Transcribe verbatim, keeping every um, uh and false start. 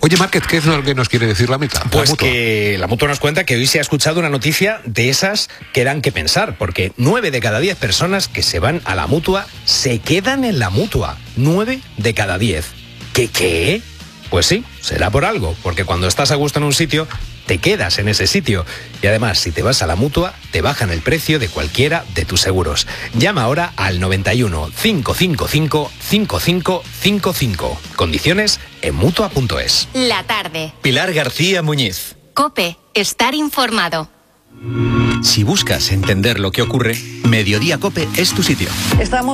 Oye, Márquez, ¿qué es lo que nos quiere decir la Mutua? Pues la mutua. que la Mutua nos cuenta que hoy se ha escuchado una noticia de esas que dan que pensar, porque nueve de cada diez personas que se van a la Mutua se quedan en la Mutua. Nueve de cada diez. ¿Qué qué? Pues sí, será por algo, porque cuando estás a gusto en un sitio, te quedas en ese sitio. Y además, si te vas a la Mutua, te bajan el precio de cualquiera de tus seguros. Llama ahora al noventa y uno, cinco cinco cinco, cinco cinco cinco cinco. Condiciones en mutua punto es. La tarde. Pilar García Muñiz. COPE. Estar informado. Si buscas entender lo que ocurre, Mediodía COPE es tu sitio. Estamos